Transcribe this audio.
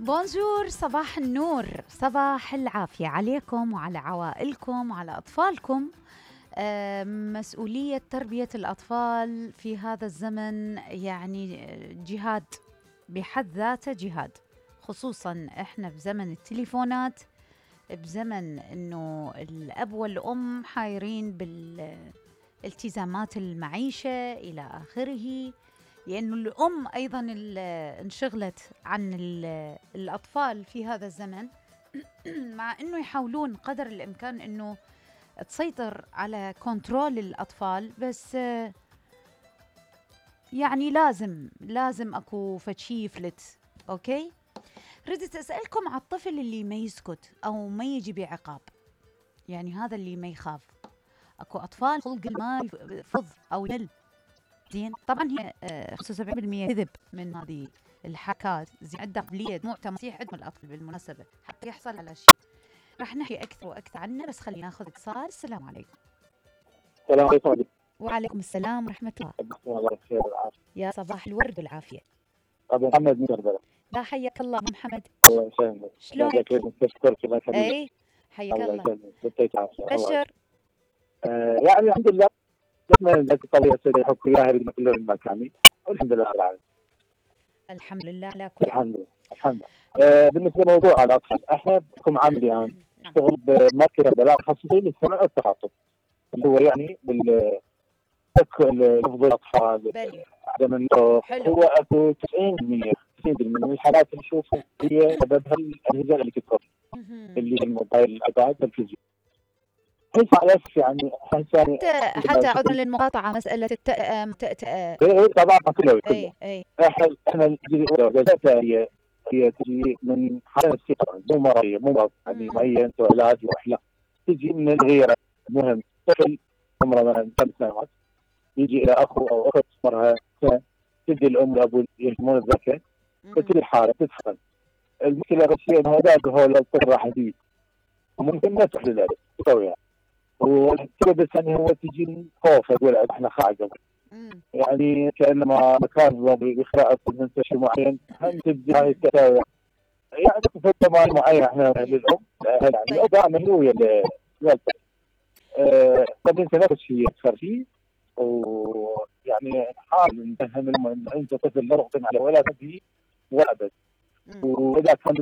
بونجور، صباح النور، صباح العافية عليكم وعلى عوائلكم وعلى أطفالكم. مسؤولية تربية الأطفال في هذا الزمن يعني جهاد بحد ذاته، جهاد، خصوصا إحنا بزمن التليفونات، بزمن إنه الأب والأم حايرين بالالتزامات المعيشة إلى آخره، لأنه الأم أيضا انشغلت عن الأطفال في هذا الزمن. مع أنه يحاولون قدر الإمكان أنه تسيطر على كنترول الأطفال، بس يعني لازم أكو فشي يفلت. أوكي، ردت أسألكم على الطفل اللي ما يسكت أو ما يجي بعقاب، يعني هذا اللي ما يخاف. أكو أطفال خلق ما يفض أو يل زين. طبعا هي 75% كذب من هذه الحكايات. زين، عنده قابليه معتمسيح عندهم الاطفال بالمناسبه حتى يحصل على شيء. راح نحكي اكثر واكثر عنه، بس خلينا ناخذ اتصال. السلام عليكم. السلام عليكم. وعليكم السلام ورحمه الله. الله بخير والعافيه. يا صباح الورد والعافيه. ابو محمد من كربلاء. لا، حياك الله ابو محمد. الله يسلمك. شلونك؟ تشكرك الله يخليك. اي حياك الله. الله يسلمك. بشر. يعني الحمد لله نتمنى ان القضيه السيده الحكم اياها بالمكان المكاني، والحمد لله العالمين. الحمد لله على كل حال. الحمد لله. بالنسبه لموضوع الاطفال، احنا بكم عامل الان نشتغل بمركز بلاغ خاصين للسمع والتخاطب، اللي هو يعني حفظ الاطفال، عدم النطق. هو اكو 90% من الحالات اللي نشوفها هي سببها الاجهزه الالكترونيه اللي هي الموبايل، الايباد، التلفزيون. يعني حتى عذرا للمقاطعه، مساله التأتأة. اي طبعا كله. احنا هي تجي من حاله نفسيه، مو مرضيه، مو مرض يعني معين وعلاج واحلام. تجي من الغيره. مهم طفل عمره مثلا 5 سنوات يجي الى اخو او اخت عمرها سنه، تجي الام والابو يهمون الذكاء، فتجي الحاله تتحسن. المشكله الرئيسيه انه هذا هو الطفل راح يجي وممكن ما تحل ذلك تسويها. والسبب الثاني هو تجي خوف، اقول احنا خاعقه، يعني كانما مكان بقراءه من شيء معين هم تبدي هاي التساوي، يعني في زمان معين احنا للام يعني دائما هو طب انت نفس الشيء صار فيه، ويعني نحاول نفهم انه انت طفل لا تغضب على ولا تبي ولا بس. واذا كان